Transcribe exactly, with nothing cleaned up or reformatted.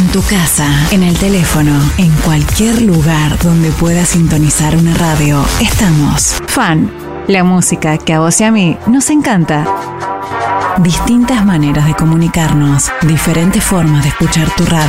tu casa, en el teléfono, en cualquier lugar donde puedas sintonizar una radio, estamos. Fan, la música que a vos y a mí nos encanta. Distintas maneras de comunicarnos, diferentes formas de escuchar tu radio.